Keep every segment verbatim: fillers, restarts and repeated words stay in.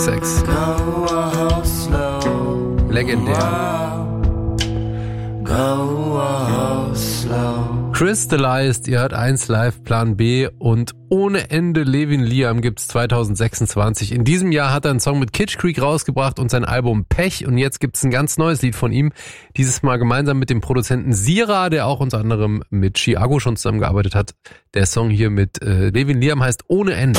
Sex. Legendär. Crystallized, ihr hört eins Live Plan B und ohne Ende Levin Liam gibt's zwanzig sechsundzwanzig. In diesem Jahr hat er einen Song mit Kitsch Creek rausgebracht und sein Album Pech und jetzt gibt's ein ganz neues Lied von ihm. Dieses Mal gemeinsam mit dem Produzenten Sira, der auch unter anderem mit Chiago schon zusammengearbeitet hat. Der Song hier mit äh, Levin Liam heißt Ohne Ende.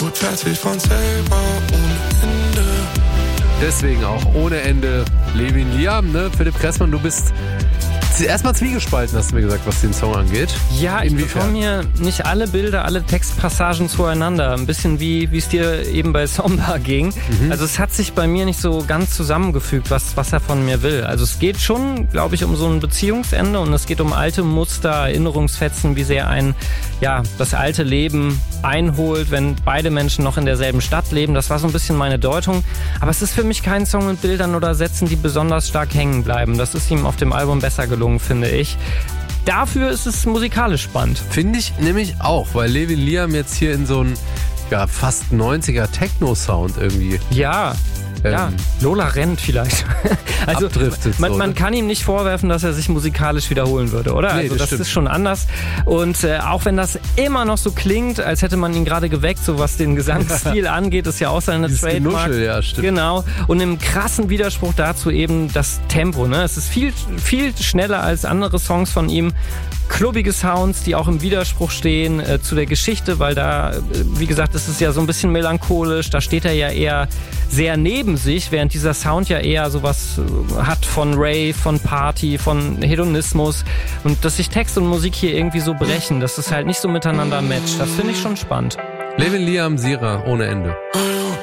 Deswegen auch Ohne Ende Levin Liam, ne? Philipp Kressmann, du bist erstmal zwiegespalten, hast du mir gesagt, was den Song angeht. Ja, ich bekomme mir nicht alle Bilder, alle Textpassagen zueinander. Ein bisschen wie wie es dir eben bei Somba ging. Mhm. Also es hat sich bei mir nicht so ganz zusammengefügt, was, was er von mir will. Also es geht schon, glaube ich, um so ein Beziehungsende und es geht um alte Muster, Erinnerungsfetzen, wie sehr ein, ja, das alte Leben einholt, wenn beide Menschen noch in derselben Stadt leben. Das war so ein bisschen meine Deutung. Aber es ist für mich kein Song mit Bildern oder Sätzen, die besonders stark hängen bleiben. Das ist ihm auf dem Album besser gelungen, finde ich. Dafür ist es musikalisch spannend. Finde ich nämlich auch, weil Levin Liam jetzt hier in so einen ja, fast neunziger Techno-Sound irgendwie... Ja, ähm, ja, Lola rennt vielleicht. Also abdriftet man, so, man ne? kann ihm nicht vorwerfen, dass er sich musikalisch wiederholen würde, oder? Nee, also das das ist schon anders. Und äh, auch wenn das immer noch so klingt, als hätte man ihn gerade geweckt, so was den Gesangsstil angeht, ist ja auch seine Dieses Trademark. Genuschel, ja, stimmt. Genau. Und im krassen Widerspruch dazu eben das Tempo. Ne? Es ist viel, viel schneller als andere Songs von ihm. Klubbige Sounds, die auch im Widerspruch stehen äh, zu der Geschichte, weil da, äh, wie gesagt, ist es ja so ein bisschen melancholisch. Da steht er ja eher sehr neben sich, während dieser Sound ja eher sowas äh, hat von Rave, von Party, von Hedonismus. Und dass sich Text und Musik hier irgendwie so brechen, dass es halt nicht so miteinander matcht. Das finde ich schon spannend. Levin Liam, Sira, Ohne Ende.